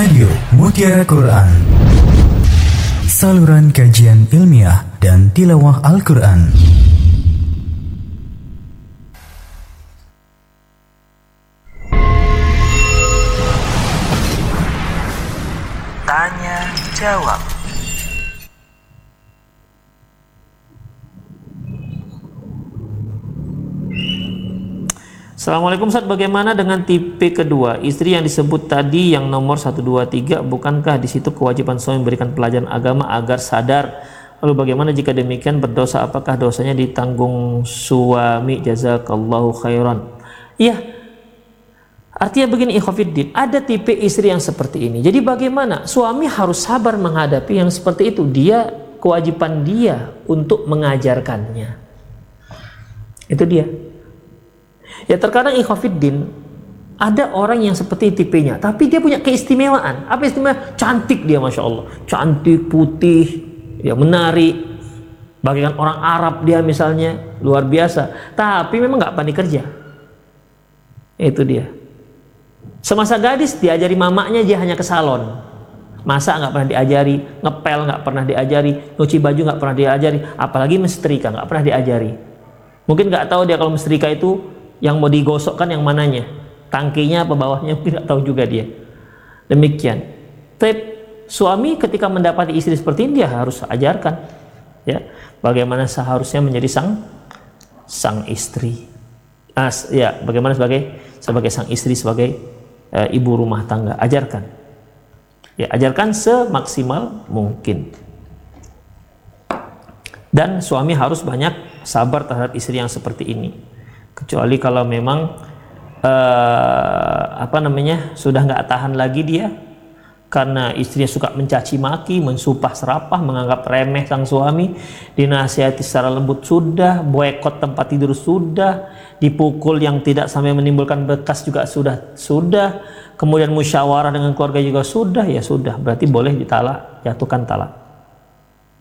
Radio Mutiara Quran, saluran kajian ilmiah dan tilawah Al-Quran. Tanya jawab. Assalamualaikum Ustaz, bagaimana dengan tipe kedua, istri yang disebut tadi yang nomor 1, 2, 3, bukankah di situ kewajiban suami memberikan pelajaran agama agar sadar? Lalu bagaimana jika demikian berdosa, apakah dosanya ditanggung suami? Jazakallahu khairan. Iya, artinya begini ikhwatiddin, ada tipe istri yang seperti ini. Jadi bagaimana? Suami harus sabar menghadapi yang seperti itu. Kewajiban dia untuk mengajarkannya. Itu dia. Ya terkadang ikhwatiddin, ada orang yang seperti tipenya, tapi dia punya keistimewaan. Apa istimewa? Cantik dia, Masya Allah. Cantik, putih, ya menarik. Bagaikan orang Arab dia misalnya, luar biasa. Tapi memang nggak pandai kerja. Itu dia. Semasa gadis diajari mamanya, dia hanya ke salon. Masak nggak pernah diajari, ngepel nggak pernah diajari, nyuci baju nggak pernah diajari, apalagi mensetrika nggak pernah diajari. Mungkin nggak tahu dia kalau mensetrika itu yang mau digosokkan yang mananya, tangkinya apa bawahnya, mungkin nggak tahu juga dia. Demikian. Tapi suami ketika mendapati istri seperti ini, dia harus ajarkan, ya, bagaimana seharusnya menjadi sang istri. Ya, bagaimana sebagai sang istri, sebagai ibu rumah tangga, ajarkan. Ya, ajarkan semaksimal mungkin. Dan suami harus banyak sabar terhadap istri yang seperti ini. Kecuali kalau memang sudah nggak tahan lagi dia karena istrinya suka mencaci maki, mensumpah serapah, menganggap remeh sang suami, dinasihati secara lembut sudah, boikot tempat tidur sudah, dipukul yang tidak sampai menimbulkan bekas juga sudah, kemudian musyawarah dengan keluarga juga sudah, ya sudah, berarti boleh ditalak, jatuhkan talak.